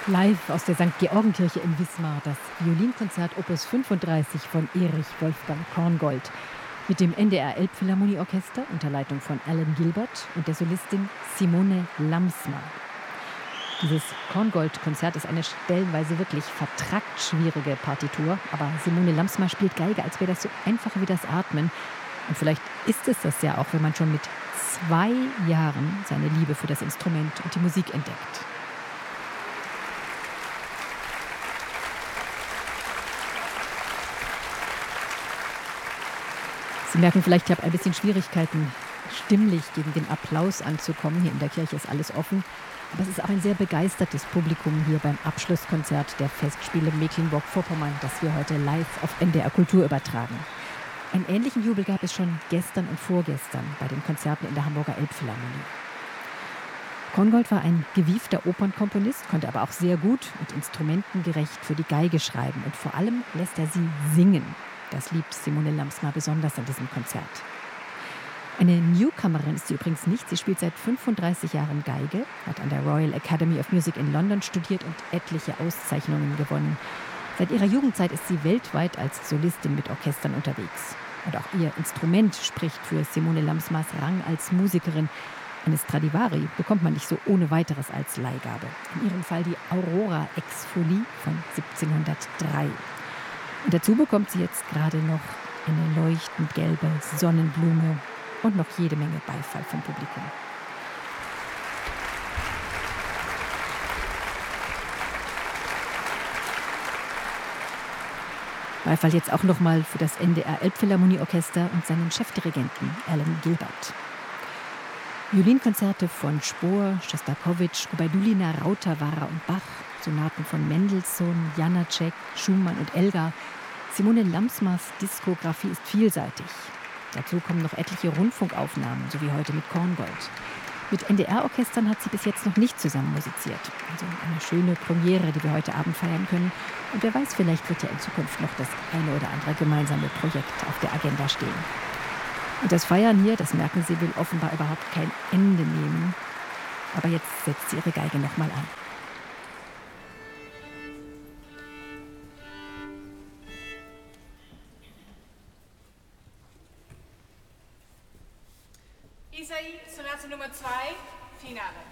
Live aus der St. Georgenkirche in Wismar das Violinkonzert Opus 35 von Erich Wolfgang Korngold mit dem NDR Elbphilharmonieorchester unter Leitung von Alan Gilbert und der Solistin Simone Lamsma. Dieses Korngold-Konzert ist eine stellenweise wirklich vertrackt schwierige Partitur, aber Simone Lamsma spielt Geige, als wäre das so einfach wie das Atmen. Und vielleicht ist es das ja auch, wenn man schon mit 2 Jahren seine Liebe für das Instrument und die Musik entdeckt. Sie merken vielleicht, ich habe ein bisschen Schwierigkeiten, stimmlich gegen den Applaus anzukommen. Hier in der Kirche ist alles offen. Aber es ist auch ein sehr begeistertes Publikum hier beim Abschlusskonzert der Festspiele Mecklenburg-Vorpommern, das wir heute live auf NDR Kultur übertragen. Einen ähnlichen Jubel gab es schon gestern und vorgestern bei den Konzerten in der Hamburger Elbphilharmonie. Korngold war ein gewiefter Opernkomponist, konnte aber auch sehr gut und instrumentengerecht für die Geige schreiben. Und vor allem lässt er sie singen. Das liebt Simone Lamsma besonders an diesem Konzert. Eine Newcomerin ist sie übrigens nicht. Sie spielt seit 35 Jahren Geige, hat an der Royal Academy of Music in London studiert und etliche Auszeichnungen gewonnen. Seit ihrer Jugendzeit ist sie weltweit als Solistin mit Orchestern unterwegs. Und auch ihr Instrument spricht für Simone Lamsmas Rang als Musikerin. Eine Stradivari bekommt man nicht so ohne weiteres als Leihgabe. In ihrem Fall die Aurora Exfolie von 1703. Und dazu bekommt sie jetzt gerade noch eine leuchtend gelbe Sonnenblume und noch jede Menge Beifall vom Publikum. Beifall jetzt auch nochmal für das NDR Elbphilharmonieorchester und seinen Chefdirigenten Alan Gilbert. Violinkonzerte von Spohr, Schostakowitsch, Gubaidulina, Rautavaara und Bach, Sonaten von Mendelssohn, Janáček, Schumann und Elgar. Simone Lamsmas Diskografie ist vielseitig. Dazu kommen noch etliche Rundfunkaufnahmen, so wie heute mit Korngold. Mit NDR-Orchestern hat sie bis jetzt noch nicht zusammen musiziert. Also eine schöne Premiere, die wir heute Abend feiern können. Und wer weiß, vielleicht wird ja in Zukunft noch das eine oder andere gemeinsame Projekt auf der Agenda stehen. Und das Feiern hier, das merken Sie, will offenbar überhaupt kein Ende nehmen. Aber jetzt setzt sie ihre Geige nochmal an. Isai, Sonate Nummer 2, Finale.